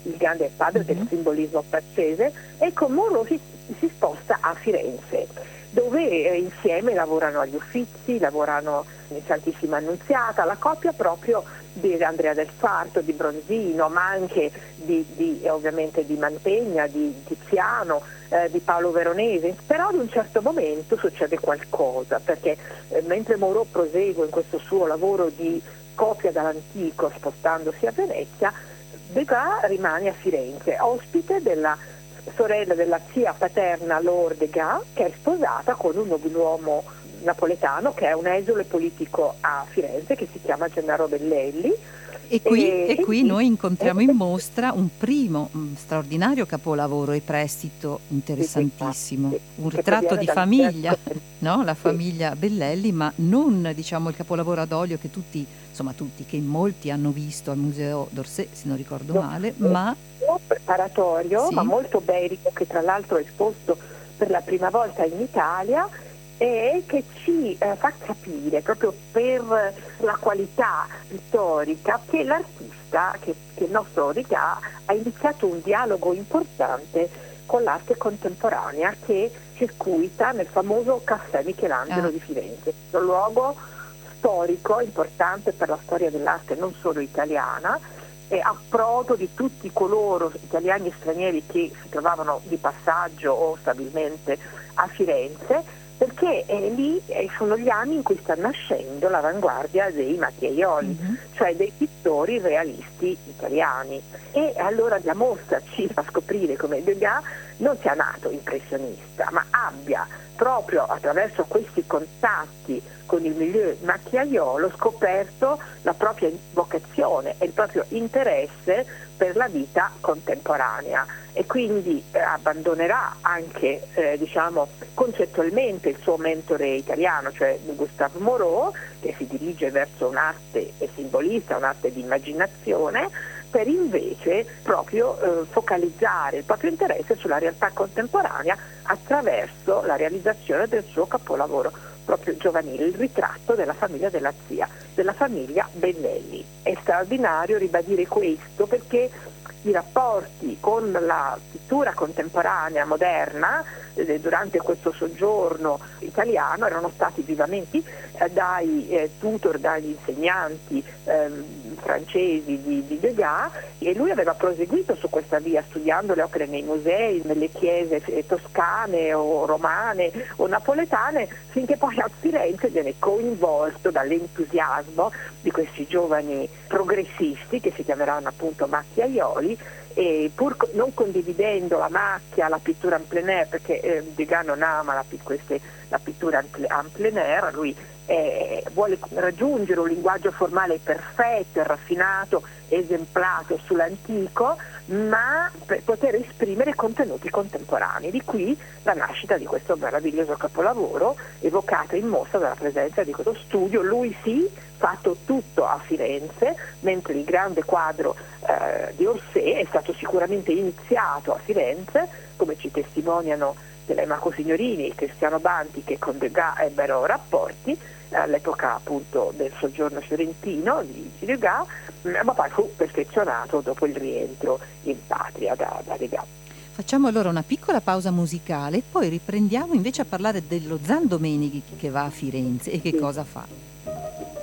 il grande padre del simbolismo francese, e con Moreau si sposta a Firenze, dove insieme lavorano agli Uffizi, lavorano in Santissima Annunziata, la coppia proprio di Andrea del Sarto, di Bronzino, ma anche ovviamente di Mantegna, di Tiziano, di Paolo Veronese. Però ad un certo momento succede qualcosa, perché mentre Moreau prosegue in questo suo lavoro di copia dall'antico, spostandosi a Venezia, Degas rimane a Firenze, ospite della sorella della zia paterna Laure Degas, che è sposata con un nobiluomo napoletano che è un esule politico a Firenze, che si chiama Gennaro Bellelli. E qui noi incontriamo in mostra un primo straordinario capolavoro e prestito interessantissimo, un ritratto di famiglia, no? La famiglia Bellelli, ma non diciamo il capolavoro ad olio che che in molti hanno visto al Museo d'Orsay, se non ricordo male, ma preparatorio, ma molto bello, che tra l'altro è esposto per la prima volta in Italia, e che ci fa capire proprio per la qualità pittorica che l'artista, che il nostro Degas, ha iniziato un dialogo importante con l'arte contemporanea che circuita nel famoso Caffè Michelangelo di Firenze, un luogo storico importante per la storia dell'arte non solo italiana, approdo di tutti coloro, italiani e stranieri, che si trovavano di passaggio o stabilmente a Firenze, perché lì sono gli anni in cui sta nascendo l'avanguardia dei macchiaioli, cioè dei pittori realisti italiani. E allora la mostra ci fa scoprire come Degas non sia nato impressionista, ma abbia proprio attraverso questi contatti con il milieu macchiaiolo scoperto la propria vocazione e il proprio interesse per la vita contemporanea, e quindi abbandonerà anche concettualmente il suo mentore italiano, cioè Gustave Moreau, che si dirige verso un'arte simbolista, un'arte di immaginazione, per invece proprio focalizzare il proprio interesse sulla realtà contemporanea attraverso la realizzazione del suo capolavoro proprio giovanile, il ritratto della famiglia della zia, della famiglia Bellelli. È straordinario ribadire questo, perché i rapporti con la pittura contemporanea moderna durante questo soggiorno italiano erano stati vivamente dai tutor, dagli insegnanti francesi di Degas, e lui aveva proseguito su questa via studiando le opere nei musei, nelle chiese toscane o romane o napoletane, finché poi a Firenze viene coinvolto dall'entusiasmo di questi giovani progressisti che si chiameranno appunto macchiaioli, e pur non condividendo la macchia, la pittura en plein air, perché Degas non ama la pittura en plein air, lui vuole raggiungere un linguaggio formale perfetto, raffinato, esemplato sull'antico, ma per poter esprimere contenuti contemporanei. Di qui la nascita di questo meraviglioso capolavoro, evocato in mostra dalla presenza di questo studio, lui sì, fatto tutto a Firenze, mentre il grande quadro di Orsay è stato sicuramente iniziato a Firenze, come ci testimoniano Telemaco Signorini e Cristiano Banti, che con Degas ebbero rapporti all'epoca appunto del soggiorno fiorentino di Degas, ma poi fu perfezionato dopo il rientro in patria da Degas. Facciamo allora una piccola pausa musicale e poi riprendiamo invece a parlare dello Zan Domenichi che va a Firenze e che cosa fa.